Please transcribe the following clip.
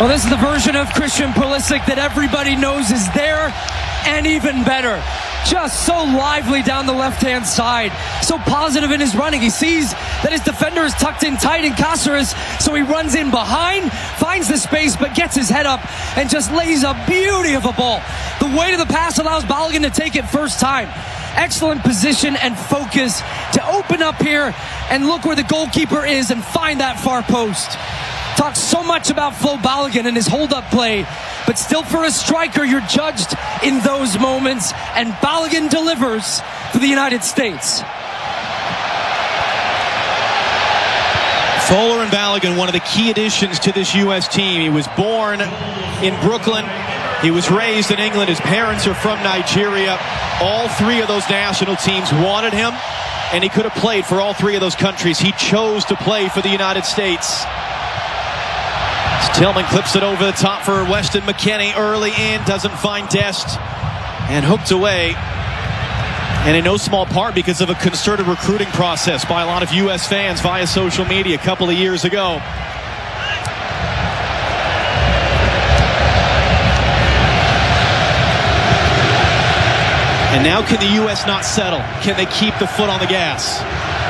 Well, this is the version of Christian Pulisic that everybody knows is there, and even better. Just so lively down the left-hand side. So positive in his running. He sees that his defender is tucked in tight in Cáceres, so he runs in behind, finds the space, but gets his head up and just lays a beauty of a ball. The weight of the pass allows Balogun to take it first time. Excellent position and focus to open up here and look where the goalkeeper is and find that far post. Talks so much about Flo Balogun and his hold-up play, but still for a striker, you're judged in those moments, and Balogun delivers for the United States. Folarin Balogun, one of the key additions to this U.S. team. He was born in Brooklyn. He was raised in England. His parents are from Nigeria. All three of those national teams wanted him, and he could have played for all three of those countries. He chose to play for the United States. Tillman clips it over the top for Weston McKennie early in, doesn't find Dest, and hooked away. And in no small part because of a concerted recruiting process by a lot of U.S. fans via social media a couple of years ago. And now can the U.S. not settle? Can they keep the foot on the gas?